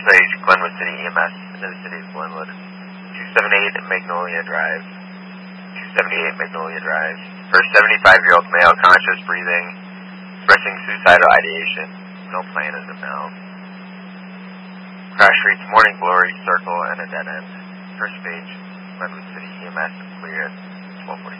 stage, Glenwood City EMS into the city of Glenwood. 278 Magnolia Drive. 278 Magnolia Drive. For a 75-year-old male, conscious breathing, expressing suicidal ideation. No plan as of now. Crash reads Morning Glory, Circle, and a dead end. First stage, Glenwood City EMS clear at 12:40.